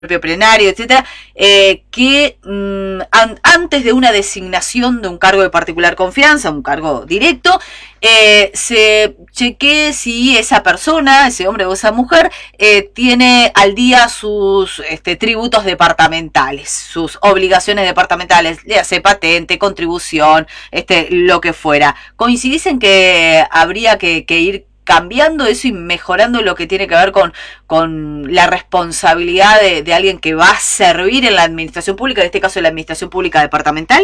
propio plenario, etcétera, que antes de una designación de un cargo de particular confianza, un cargo directo, se chequee si esa persona, ese hombre o esa mujer, tiene al día sus tributos departamentales, sus obligaciones departamentales, le hace patente, contribución, lo que fuera. ¿Coincidís en que habría que ir cambiando eso y mejorando lo que tiene que ver con la responsabilidad de alguien que va a servir en la administración pública, en este caso en la administración pública departamental?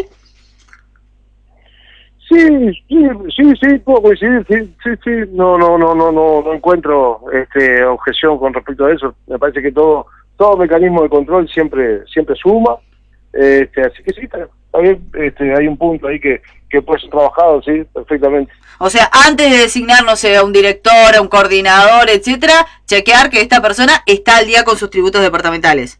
Sí, puedo coincidir, sí, no encuentro objeción con respecto a eso. Me parece que todo mecanismo de control siempre suma, así que sí, está bien, hay un punto ahí que puede ser trabajado, sí, perfectamente. O sea, antes de designar, no sé, a un director, a un coordinador, etcétera, chequear que esta persona está al día con sus tributos departamentales.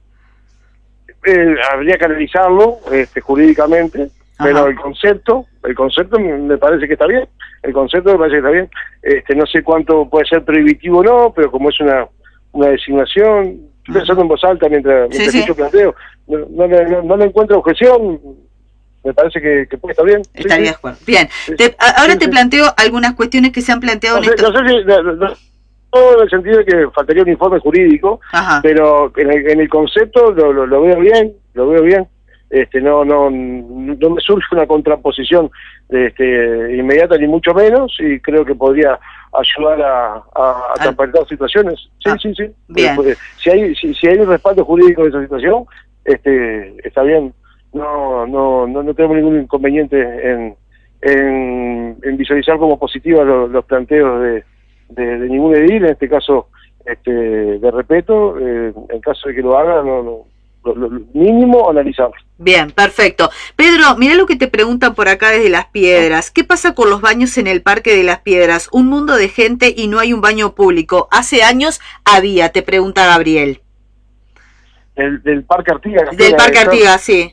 Habría que analizarlo jurídicamente. Ajá. Pero el concepto me parece que está bien. No sé cuánto puede ser prohibitivo o no, pero como es una designación, estoy pensando en voz alta mientras escucho planteo, no le encuentro objeción. Me parece que puede estar bien. Estaría de acuerdo. Bien. Ahora te planteo algunas cuestiones que se han planteado no sé si todo en el sentido de que faltaría un informe jurídico. Ajá. Pero en el concepto lo veo bien. No me surge una contraposición inmediata ni mucho menos, y creo que podría ayudar a transparentar situaciones. Sí. Bien. Si hay un respaldo jurídico de esa situación, está bien. No tenemos ningún inconveniente en visualizar como positivos los planteos de ningún edil, en este caso de respeto, en caso de que lo haga, lo mínimo analizar. Bien, perfecto. Pedro, mira lo que te preguntan por acá desde Las Piedras. ¿Qué pasa con los baños en el Parque de Las Piedras? Un mundo de gente y no hay un baño público. Hace años había, te pregunta Gabriel. Del Parque Artigas. Del Parque Artigas, sí.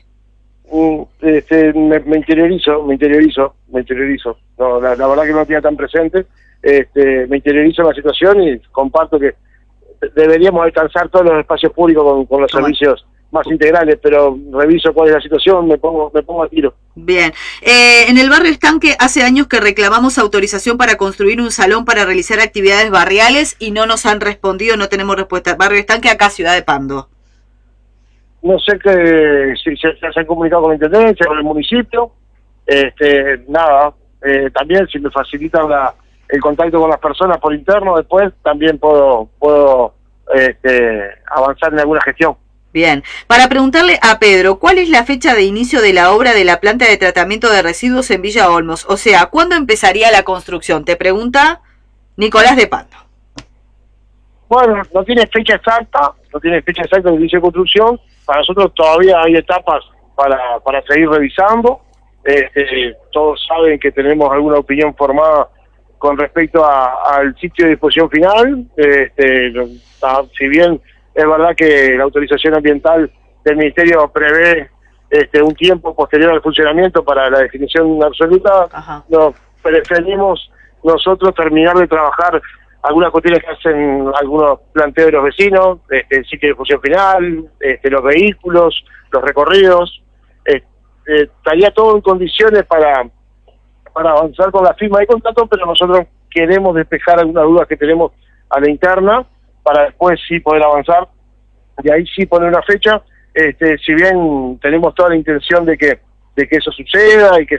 Me interiorizo. No, la verdad que no lo tenía tan presente. Me interiorizo en la situación y comparto que deberíamos alcanzar todos los espacios públicos con los servicios más integrales, pero reviso cuál es la situación, me pongo a tiro. Bien. En el barrio Estanque hace años que reclamamos autorización para construir un salón para realizar actividades barriales y no nos han respondido, no tenemos respuesta. Barrio Estanque, acá Ciudad de Pando. No sé si se han comunicado con la Intendencia, con el municipio, también si me facilitan el contacto con las personas por interno, después también puedo avanzar en alguna gestión. Bien, para preguntarle a Pedro, ¿cuál es la fecha de inicio de la obra de la planta de tratamiento de residuos en Villa Olmos? O sea, ¿cuándo empezaría la construcción? Te pregunta Nicolás de Pando. Bueno, no tiene fecha exacta de inicio de construcción. Para nosotros todavía hay etapas para seguir revisando. Todos saben que tenemos alguna opinión formada con respecto al sitio de disposición final. Si bien es verdad que la autorización ambiental del Ministerio prevé un tiempo posterior al funcionamiento para la definición absoluta, preferimos nosotros terminar de trabajar algunas cuestiones que hacen algunos planteos de los vecinos, el sitio de disposición final, los vehículos, los recorridos. Estaría todo en condiciones para avanzar con la firma de contrato, pero nosotros queremos despejar algunas dudas que tenemos a la interna para después sí poder avanzar y ahí sí poner una fecha. Si bien tenemos toda la intención de que eso suceda y que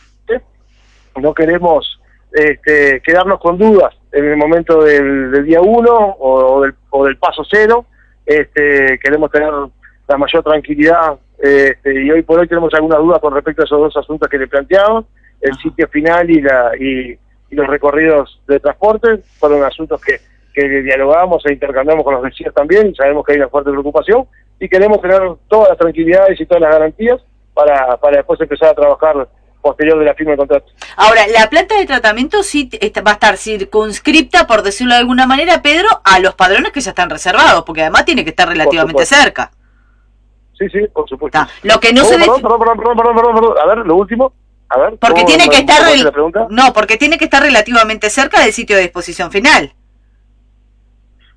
no queremos quedarnos con dudas en el momento del día 1 o del paso 0, queremos tener la mayor tranquilidad, y hoy por hoy tenemos alguna duda con respecto a esos dos asuntos que le planteamos, el sitio final y los recorridos de transporte. Fueron asuntos que dialogamos e intercambiamos con los vecinos también, y sabemos que hay una fuerte preocupación, y queremos tener todas las tranquilidades y todas las garantías para después empezar a trabajar posterior de la firma de contrato. Ahora, la planta de tratamiento sí va a estar circunscripta, por decirlo de alguna manera, Pedro, a los padrones que ya están reservados, porque además tiene que estar relativamente cerca. Sí, por supuesto. Lo que no se perdón. A ver, lo último. A ver. Porque tiene que estar porque tiene que estar relativamente cerca del sitio de disposición final.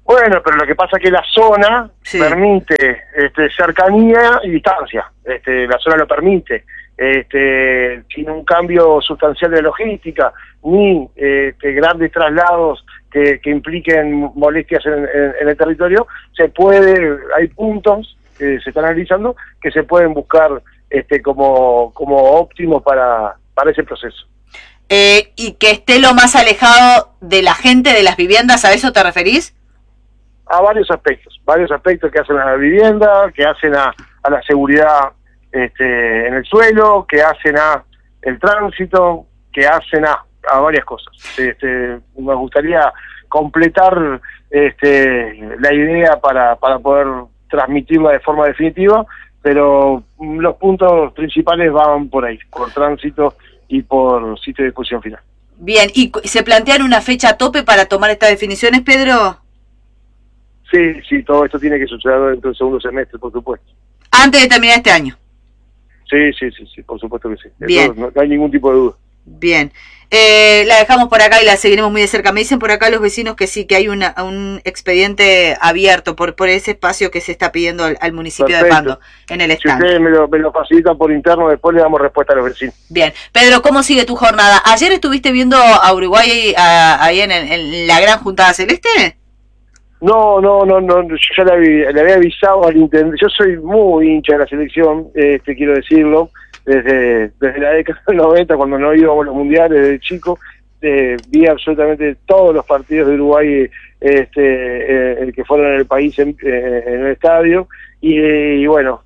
Bueno, pero lo que pasa es que la zona Sí. permite cercanía y distancia. La zona lo permite. Sin un cambio sustancial de logística, ni grandes traslados que impliquen molestias en el territorio, hay puntos que se están analizando que se pueden buscar como óptimos para ese proceso. Y que esté lo más alejado de la gente, de las viviendas, ¿a eso te referís? A varios aspectos que hacen a la vivienda, que hacen a la seguridad en el suelo, que hacen a el tránsito, que hacen a varias cosas. Me gustaría completar la idea para poder transmitirla de forma definitiva, pero los puntos principales van por ahí, por tránsito y por sitio de disposición final. Bien, ¿y se plantean una fecha tope para tomar estas definiciones, Pedro? Sí, todo esto tiene que suceder dentro del segundo semestre, por supuesto. Antes de terminar este año. Sí, por supuesto que sí. Bien. No hay ningún tipo de duda. Bien. La dejamos por acá y la seguiremos muy de cerca. Me dicen por acá los vecinos que sí, que hay un expediente abierto por ese espacio que se está pidiendo al municipio Perfecto. de Pando, en el Si stand. ustedes me lo facilitan por interno, después le damos respuesta a los vecinos. Bien. Pedro, ¿cómo sigue tu jornada? ¿Ayer estuviste viendo a Uruguay ahí en la gran juntada celeste? No, yo ya le había avisado al intendente. Yo soy muy hincha de la selección, quiero decirlo, desde la década del 90, cuando no íbamos a los mundiales, desde chico, vi absolutamente todos los partidos de Uruguay que fueron en el país en el estadio, y bueno,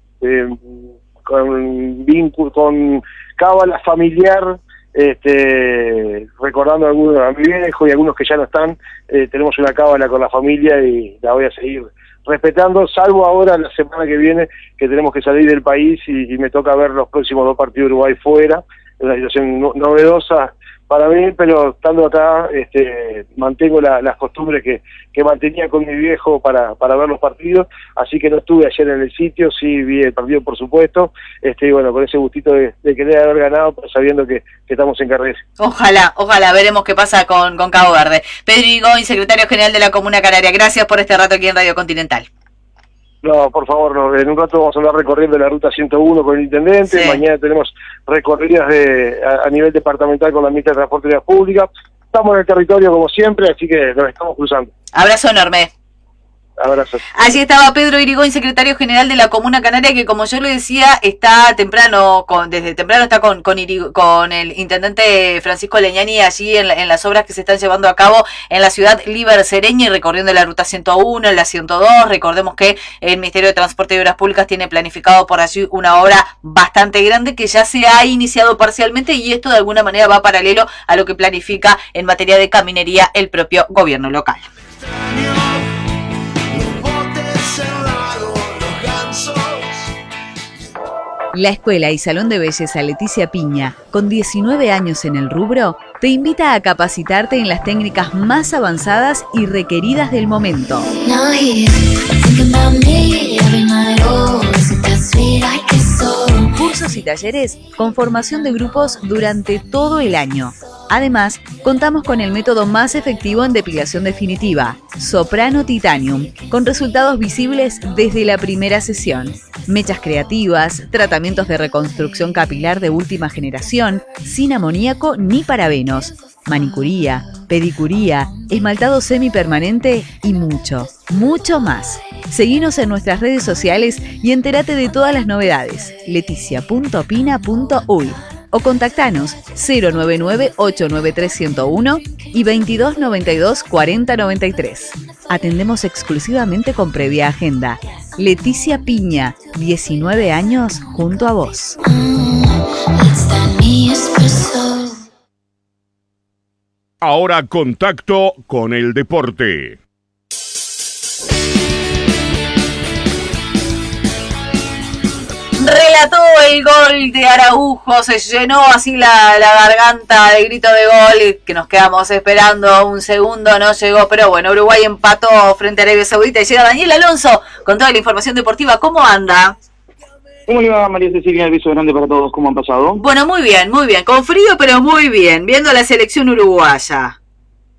con cábala familiar, recordando a mi viejo y algunos que ya no están, tenemos una cábala con la familia y la voy a seguir respetando, salvo ahora la semana que viene que tenemos que salir del país y me toca ver los próximos 2 partidos de Uruguay fuera. Es una situación novedosa para mí, pero estando acá mantengo las costumbres que mantenía con mi viejo para ver los partidos, así que no estuve ayer en el sitio, sí vi el partido por supuesto, y bueno, con ese gustito de querer haber ganado, pero sabiendo que estamos en carrera. Ojalá, veremos qué pasa con Cabo Verde. Pedro Irigoyen, secretario general de la Comuna Canaria, gracias por este rato aquí en Radio Continental. No, por favor, no. En un rato vamos a andar recorriendo la ruta 101 con el intendente, sí. Mañana tenemos recorridas a nivel departamental con la ministra de Transporte y Obras Públicas. Estamos en el territorio como siempre, así que nos estamos cruzando. Abrazo enorme. Abrazos. Allí estaba Pedro Irigoyen, secretario general de la Comuna Canaria, que como yo le decía, está temprano, desde temprano está con el intendente Francisco Leñani allí en las obras que se están llevando a cabo en la ciudad libercereña y recorriendo la ruta 101, la 102. Recordemos que el Ministerio de Transporte y Obras Públicas tiene planificado por allí una obra bastante grande que ya se ha iniciado parcialmente, y esto de alguna manera va paralelo a lo que planifica en materia de caminería el propio gobierno local. La Escuela y Salón de Belleza Leticia Piña, con 19 años en el rubro, te invita a capacitarte en las técnicas más avanzadas y requeridas del momento. Cursos y talleres con formación de grupos durante todo el año. Además, contamos con el método más efectivo en depilación definitiva, Soprano Titanium, con resultados visibles desde la primera sesión. Mechas creativas, tratamientos de reconstrucción capilar de última generación, sin amoníaco ni parabenos, manicuría, pedicuría, esmaltado semipermanente y mucho más. Seguinos en nuestras redes sociales y entérate de todas las novedades. leticia.pina.uy o contactanos 099-893-101 y 2292-4093. Atendemos exclusivamente con previa agenda. Leticia Piña, 19 años junto a vos. Ahora contacto con el deporte. Relató el gol de Araujo, se llenó así la garganta de grito de gol, que nos quedamos esperando un segundo, no llegó, pero bueno, Uruguay empató frente a Arabia Saudita y llega Daniel Alonso con toda la información deportiva. ¿Cómo anda? ¿Cómo le va, María Cecilia? El beso grande para todos. ¿Cómo han pasado? Bueno, muy bien, con frío, pero muy bien, viendo la selección uruguaya.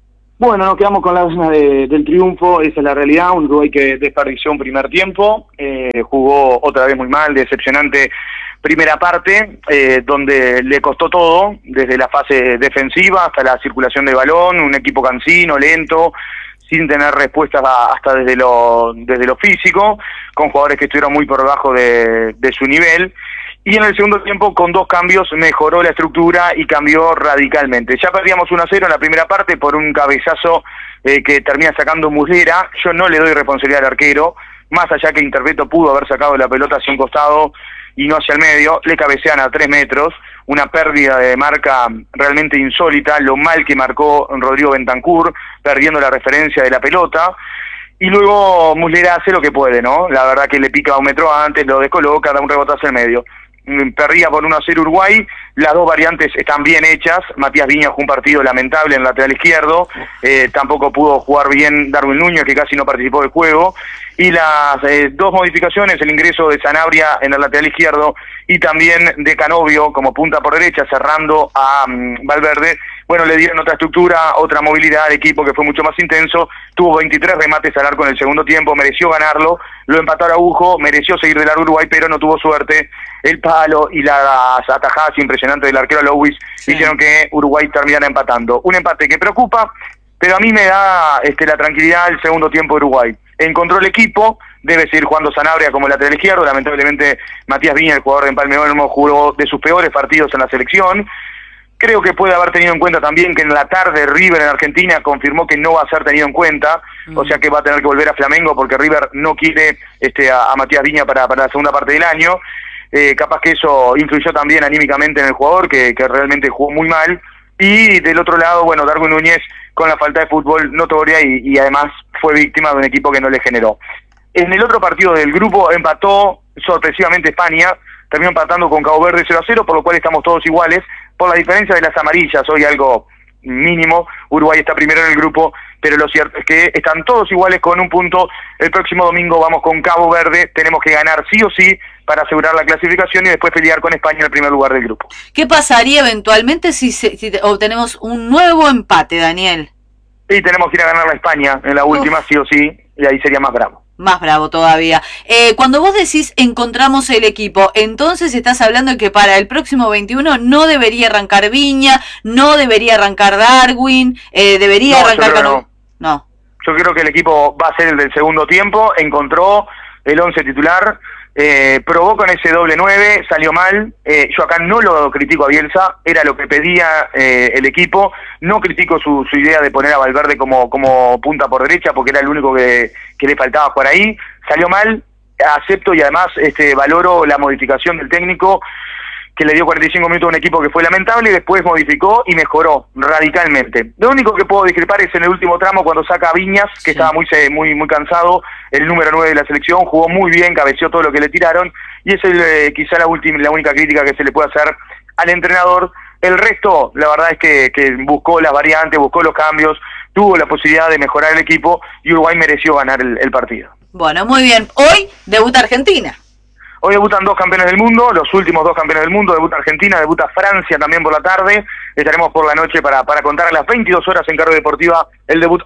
Bueno, nos quedamos con la ganas del triunfo, esa es la realidad. Un Uruguay que desperdició un primer tiempo, jugó otra vez muy mal, decepcionante primera parte, donde le costó todo, desde la fase defensiva hasta la circulación de balón, un equipo cansino, lento, sin tener respuestas hasta desde lo físico, con jugadores que estuvieron muy por debajo de su nivel. Y en el segundo tiempo, con 2 cambios, mejoró la estructura y cambió radicalmente. Ya perdíamos 1-0 en la primera parte por un cabezazo que termina sacando Muslera. Yo no le doy responsabilidad al arquero, más allá que Interveto pudo haber sacado la pelota hacia un costado y no hacia el medio, le cabecean a 3 metros, una pérdida de marca realmente insólita, lo mal que marcó Rodrigo Bentancur, perdiendo la referencia de la pelota. Y luego Muslera hace lo que puede, ¿no? La verdad que le pica 1 metro antes, lo descoloca, da un rebotazo en medio. Perdía por 1-0 Uruguay, las 2 variantes están bien hechas. Matías Viñas jugó un partido lamentable en el lateral izquierdo, tampoco pudo jugar bien Darwin Núñez, que casi no participó del juego, y las 2 modificaciones, el ingreso de Sanabria en el lateral izquierdo y también de Canovio como punta por derecha, cerrando a Valverde, bueno, le dieron otra estructura, otra movilidad al equipo que fue mucho más intenso. Tuvo 23 remates al arco en el segundo tiempo, mereció ganarlo, lo empató Araujo, mereció seguir de largo Uruguay, pero no tuvo suerte. El palo y las atajadas impresionantes del arquero Lowis hicieron que Uruguay terminara empatando. Un empate que preocupa, pero a mí me da la tranquilidad el segundo tiempo de Uruguay. Encontró el equipo, debe seguir jugando Sanabria como lateral izquierdo. Lamentablemente Matías Viña, el jugador de Empalme Olmo, jugó de sus peores partidos en la selección. Creo que puede haber tenido en cuenta también que en la tarde River en Argentina confirmó que no va a ser tenido en cuenta, o sea que va a tener que volver a Flamengo porque River no quiere a Matías Viña para la segunda parte del año. Capaz que eso influyó también anímicamente en el jugador, que realmente jugó muy mal. Y del otro lado, bueno, Darwin Núñez con la falta de fútbol notoria y además fue víctima de un equipo que no le generó. En el otro partido del grupo empató sorpresivamente España, terminó empatando con Cabo Verde 0-0, por lo cual estamos todos iguales, por la diferencia de las amarillas, hoy algo mínimo. Uruguay está primero en el grupo, pero lo cierto es que están todos iguales con 1 punto. El próximo domingo vamos con Cabo Verde, tenemos que ganar sí o sí para asegurar la clasificación y después pelear con España en el primer lugar del grupo. ¿Qué pasaría eventualmente si obtenemos un nuevo empate, Daniel? Y tenemos que ir a ganar a España en la última, sí o sí, y ahí sería más bravo. Más bravo todavía. Cuando vos decís encontramos el equipo, entonces estás hablando de que para el próximo 21 no debería arrancar Viña, no debería arrancar Darwin, debería arrancar Cano. No. Yo creo que el equipo va a ser el del segundo tiempo, encontró el 11 titular, probó con ese doble 9, salió mal. Yo acá no lo critico a Bielsa, era lo que pedía el equipo. No critico su idea de poner a Valverde como punta por derecha, porque era el único que le faltaba jugar ahí. Salió mal, acepto y además valoro la modificación del técnico, que le dio 45 minutos a un equipo que fue lamentable y después modificó y mejoró radicalmente. Lo único que puedo discrepar es en el último tramo cuando saca a Viñas, que estaba muy cansado, el número 9 de la selección, jugó muy bien, cabeceó todo lo que le tiraron, y es quizá la única crítica que se le puede hacer al entrenador. El resto, la verdad es que buscó las variantes, buscó los cambios, tuvo la posibilidad de mejorar el equipo y Uruguay mereció ganar el partido. Bueno, muy bien. Hoy debuta Argentina. Hoy debutan 2 campeones del mundo, los últimos 2 campeones del mundo. Debuta Argentina, debuta Francia también por la tarde. Estaremos por la noche para contar a las 22 horas en Cargo Deportiva el debut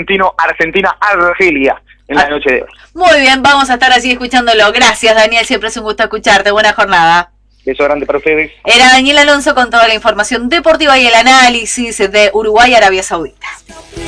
Argentina-Argelia en la noche de hoy. Muy bien, vamos a estar así escuchándolo. Gracias, Daniel, siempre es un gusto escucharte. Buena jornada. Beso grande para ustedes. Era Daniel Alonso con toda la información deportiva y el análisis de Uruguay y Arabia Saudita.